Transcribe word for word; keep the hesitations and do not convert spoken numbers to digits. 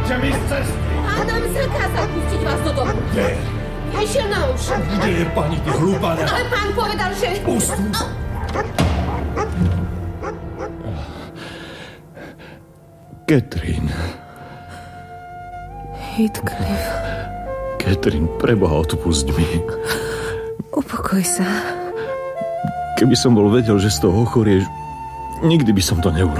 Chcete mi z cesty? Adam zakázal pustiť vás do domu. Kde? Vyšiel na už. Kde je pani, ty hlúpania? Ale pán povedal, že... Pustu. Catherine. Heathcliff. Catherine, preboha, odpusť mi. Upokoj sa. Keby som bol vedel, že z toho ochorieš, nikdy by som to neurobil.